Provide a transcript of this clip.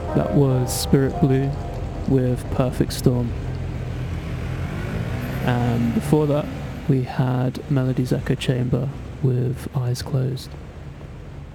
That was Spirit Blue with Perfect Storm. And before that, we had Melody's Echo Chamber with Eyes Closed.